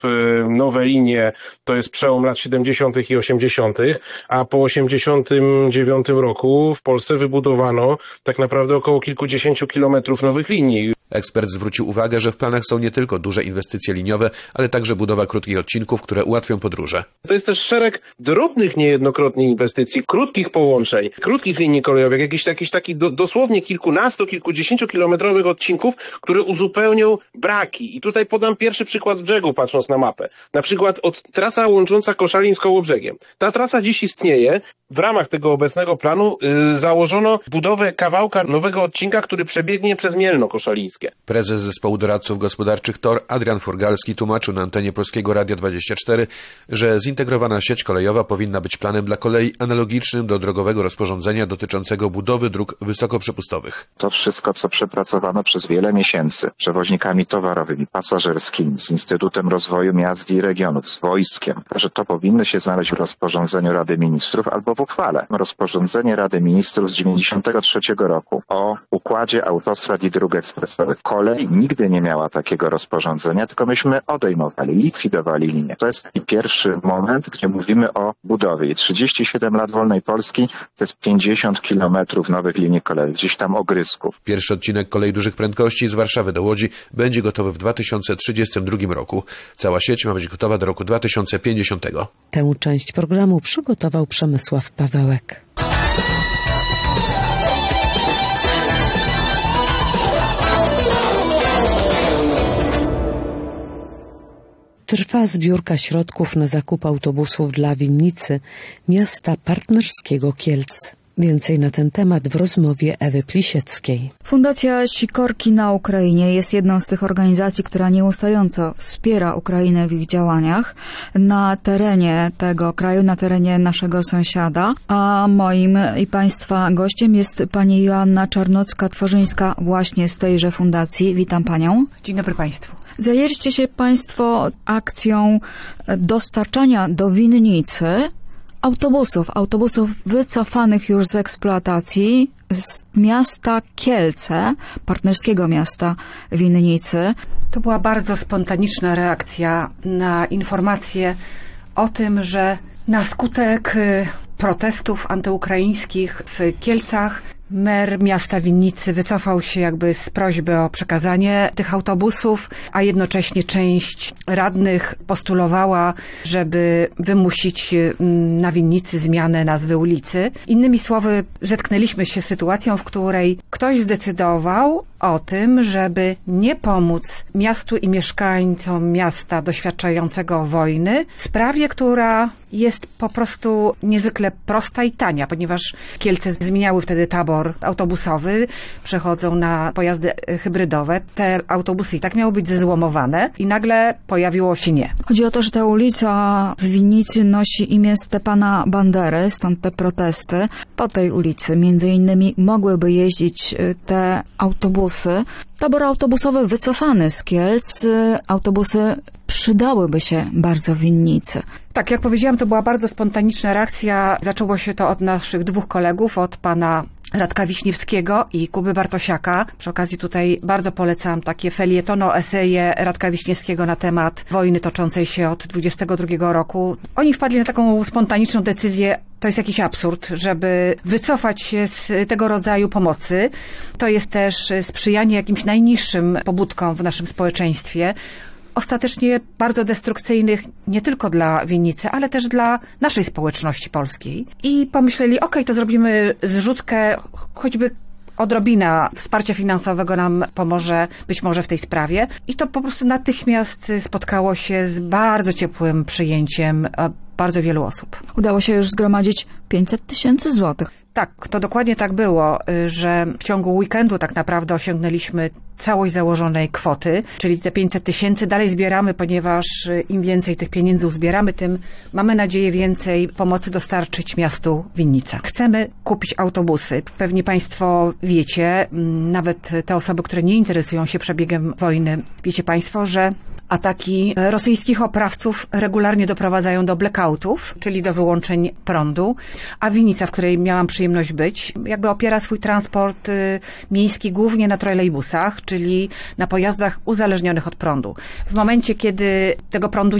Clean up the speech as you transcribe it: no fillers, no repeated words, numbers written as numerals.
nowe linie to jest przełom lat 70. i 80., a po 89 roku w Polsce wybudowano tak naprawdę około kilkudziesięciu kilometrów nowych linii. Ekspert zwrócił uwagę, że w planach są nie tylko duże inwestycje liniowe, ale także budowa krótkich odcinków, które ułatwią podróże. To jest też szereg drobnych niejednokrotnie inwestycji, krótkich połączeń, krótkich linii kolejowych, jakichś takich dosłownie kilkudziesięciokilometrowych odcinków, które uzupełnią braki. I tutaj podam pierwszy przykład z brzegu, patrząc na mapę. Na przykład trasa łącząca Koszalin z Kołobrzegiem. Ta trasa dziś istnieje. W ramach tego obecnego planu założono budowę kawałka nowego odcinka, który przebiegnie przez Mielno Koszalińskie. Prezes Zespołu Doradców Gospodarczych TOR Adrian Furgalski tłumaczył na antenie Polskiego Radia 24, że zintegrowana sieć kolejowa powinna być planem dla kolei analogicznym do drogowego rozporządzenia dotyczącego budowy dróg wysokoprzepustowych. To wszystko, co przepracowano przez wiele miesięcy przewoźnikami towarowymi, pasażerskimi, z Instytutem Rozwoju Miast i Regionów, z wojskiem, że to powinno się znaleźć w rozporządzeniu Rady Ministrów albo w uchwale. Rozporządzenie Rady Ministrów z 1993 roku o układzie autostrad i dróg ekspresowych. Kolej nigdy nie miała takiego rozporządzenia, tylko myśmy odejmowali, likwidowali linię. To jest pierwszy moment, gdzie mówimy o budowie. I 37 lat wolnej Polski to jest 50 kilometrów nowych linii kolejowych, gdzieś tam ogryzków. Pierwszy odcinek kolei dużych prędkości z Warszawy do Łodzi będzie gotowy w 2032 roku. Cała sieć ma być gotowa do roku 2050. Tę część programu przygotował Przemysław Pawełek. Trwa zbiórka środków na zakup autobusów dla Winnicy, miasta partnerskiego Kielc. Więcej na ten temat w rozmowie Ewy Plisieckiej. Fundacja Sikorki na Ukrainie jest jedną z tych organizacji, która nieustająco wspiera Ukrainę w ich działaniach na terenie tego kraju, na terenie naszego sąsiada. A moim i Państwa gościem jest pani Joanna Czarnocka-Tworzyńska właśnie z tejże fundacji. Witam Panią. Dzień dobry Państwu. Zajęliście się Państwo akcją dostarczania do Winnicy autobusów wycofanych już z eksploatacji z miasta Kielce, partnerskiego miasta Winnicy. To była bardzo spontaniczna reakcja na informację o tym, że na skutek protestów antyukraińskich w Kielcach mer miasta Winnicy wycofał się jakby z prośby o przekazanie tych autobusów, a jednocześnie część radnych postulowała, żeby wymusić na Winnicy zmianę nazwy ulicy. Innymi słowy, zetknęliśmy się z sytuacją, w której ktoś zdecydował o tym, żeby nie pomóc miastu i mieszkańcom miasta doświadczającego wojny w sprawie, która jest po prostu niezwykle prosta i tania, ponieważ Kielce zmieniały wtedy tabor autobusowy, przechodzą na pojazdy hybrydowe. Te autobusy i tak miały być zezłomowane i nagle pojawiło się nie. Chodzi o to, że ta ulica w Winnicy nosi imię Stepana Bandery, stąd te protesty. Po tej ulicy między innymi mogłyby jeździć te autobusy. Tabor autobusowy wycofany z Kielc, autobusy przydałyby się bardzo w Winnicy. Tak, jak powiedziałam, to była bardzo spontaniczna reakcja. Zaczęło się to od naszych dwóch kolegów, od pana Radka Wiśniewskiego i Kuby Bartosiaka. Przy okazji tutaj bardzo polecam takie felietono, eseje Radka Wiśniewskiego na temat wojny toczącej się od 22 roku. Oni wpadli na taką spontaniczną decyzję. To jest jakiś absurd, żeby wycofać się z tego rodzaju pomocy. To jest też sprzyjanie jakimś najniższym pobudkom w naszym społeczeństwie. Ostatecznie bardzo destrukcyjnych nie tylko dla Winnicy, ale też dla naszej społeczności polskiej. I pomyśleli, to zrobimy zrzutkę, choćby odrobina wsparcia finansowego nam pomoże być może w tej sprawie. I to po prostu natychmiast spotkało się z bardzo ciepłym przyjęciem bardzo wielu osób. Udało się już zgromadzić 500 000 złotych. Tak, to dokładnie tak było, że w ciągu weekendu tak naprawdę osiągnęliśmy całość założonej kwoty, czyli te 500 000. Dalej zbieramy, ponieważ im więcej tych pieniędzy uzbieramy, tym mamy nadzieję więcej pomocy dostarczyć miastu Winnica. Chcemy kupić autobusy. Pewnie Państwo wiecie, nawet te osoby, które nie interesują się przebiegiem wojny, wiecie Państwo, że ataki rosyjskich oprawców regularnie doprowadzają do blackoutów, czyli do wyłączeń prądu, a Winnica, w której miałam przyjemność być, jakby opiera swój transport miejski głównie na trolejbusach, czyli na pojazdach uzależnionych od prądu. W momencie, kiedy tego prądu